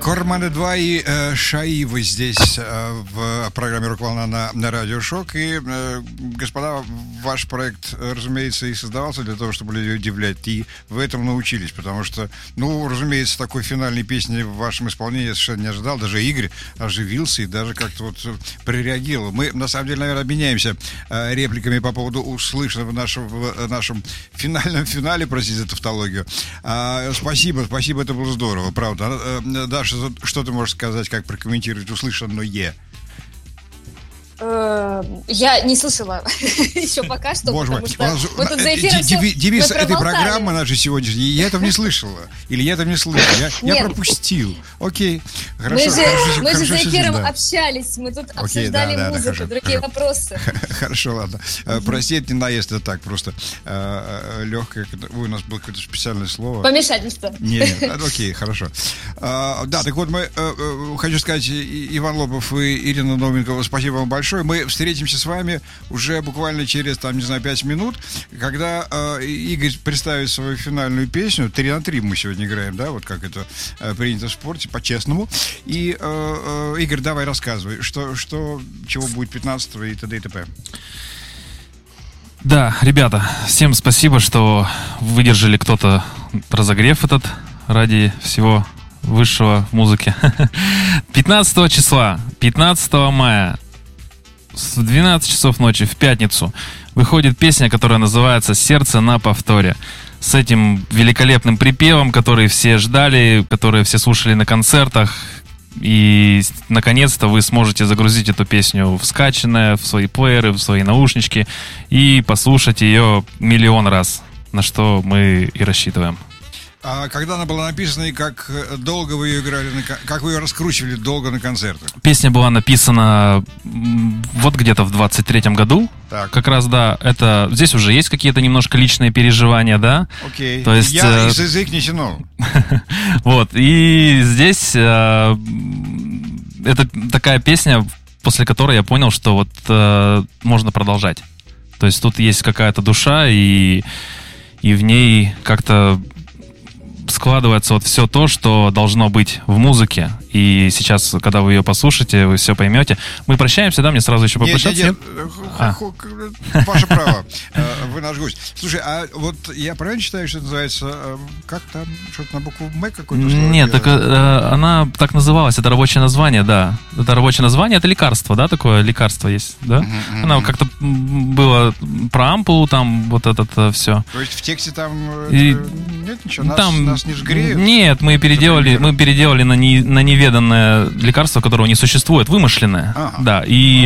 Корманы 2 и Шаивы здесь в программе «Рок-волна» на Радио Шок. И, господа, ваш проект, разумеется, и создавался для того, чтобы людей удивлять. И вы этому научились, потому что, разумеется, такой финальной песни в вашем исполнении я совершенно не ожидал. Даже Игорь оживился и даже как-то вот прореагировал. Мы, на самом деле, наверное, обменяемся репликами по поводу услышанного в нашем финальном финале, простите за тавтологию. Спасибо, это было здорово, правда. Даша, что ты можешь сказать, как прокомментировать услышанное? Я не слышала еще пока что. Боже мой, мы тут за эфиром девиз этой программы нашей сегодняшней, я этого не слышала. Или я этого не слышал, я пропустил. Окей, хорошо. Мы же за эфиром общались, мы тут обсуждали музыку, другие вопросы. Хорошо, ладно. Прости, это не наезд, это так, просто легкое. У нас было какое-то специальное слово. Помешательство. Нет, окей, хорошо. Да, так вот, хочу сказать, Иван Лобов и Ирина Науменкова, спасибо вам большое. Мы встретимся с вами уже буквально через, 5 минут, когда Игорь представит свою финальную песню. 3 на 3 мы сегодня играем, да, вот как это принято в спорте, по-честному. И, Игорь, давай рассказывай, чего будет 15-го и т.д. и т.п. Да, ребята, всем спасибо, что выдержали кто-то разогрев этот ради всего высшего в музыке. 15 числа, 15 мая, в 12 часов ночи, в пятницу, выходит песня, которая называется «Сердце на повторе». С этим великолепным припевом, который все ждали, который все слушали на концертах. И, наконец-то, вы сможете загрузить эту песню в скачанное, в свои плееры, в свои наушнички и послушать ее миллион раз, на что мы и рассчитываем. А когда она была написана и как долго вы ее играли, как вы ее раскручивали долго на концертах? Песня была написана вот где-то в 23-м году. Так. Как раз, да, здесь уже есть какие-то немножко личные переживания, да? Окей. То есть, я из язык не тянул. Вот, и здесь это такая песня, после которой я понял, что вот можно продолжать. То есть тут есть какая-то душа, и в ней как-то складывается вот все то, что должно быть в музыке. И сейчас, когда вы ее послушаете, вы все поймете. Мы прощаемся, да? Мне сразу еще попрощаться? Нет. Ваше право. Вы наш гость. Слушай, а вот я правильно считаю, что это называется, как там, что-то на букву «М» какое-то слово? Нет, так она так называлась, это рабочее название, да. Это рабочее название, это лекарство, да, такое лекарство есть, да? Она как-то было про ампулу, там вот это все. То есть в тексте там нет ничего, нас не жгреют? Нет, мы переделали на неведанное лекарство, которого не существует, вымышленное. Да,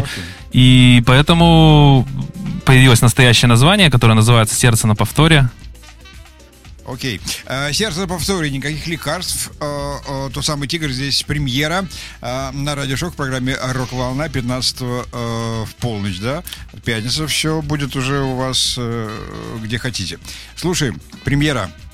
и поэтому появилось настоящее название, которое называется «Сердце на повторе». Окей. «Сердце на повторе», никаких лекарств. Тот самый «Тигр», здесь премьера на Радио Шок в программе «Рок-волна» 15-го в полночь, да? Пятница, все будет уже у вас где хотите. Слушаем. Премьера.